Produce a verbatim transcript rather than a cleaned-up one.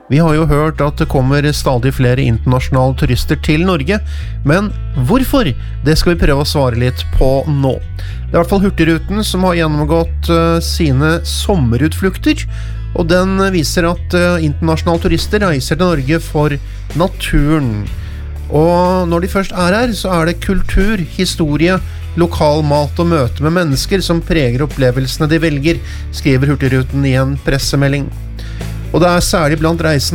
Vi har jo hørt at det kommer stadig flere internasjonale turister til Norge, men hvorfor? Det skal vi prøve å svare litt på nå. Det er i hvert fall Hurtigruten som har gjennomgått uh, sine sommerutflukter, og den viser at uh, internasjonale turister reiser til Norge for naturen. Og når de først er her, så er det kultur, historie, lokal mat og møte med mennesker som preger opplevelsene de velger, skriver Hurtigruten i en pressemelding. Og det er særlig blant reisende